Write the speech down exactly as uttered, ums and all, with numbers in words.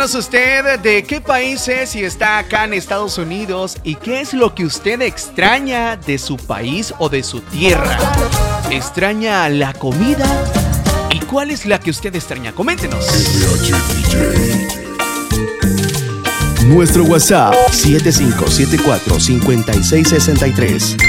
Cuéntanos usted de qué país es, si está acá en Estados Unidos, y qué es lo que usted extraña de su país o de su tierra. ¿Extraña la comida? ¿Y cuál es la que usted extraña? Coméntenos. Nuestro WhatsApp siete cinco siete cuatro, cinco seis seis tres.